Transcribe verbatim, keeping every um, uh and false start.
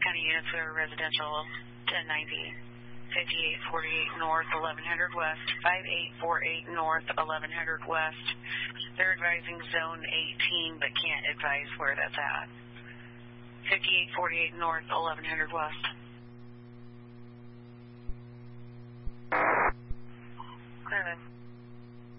County units are residential, ten ninety, fifty-eight forty-eight north, eleven hundred west, five eight four eight north, eleven hundred west. They're advising zone eighteen, but can't advise where that's at. fifty-eight forty-eight north, eleven hundred west.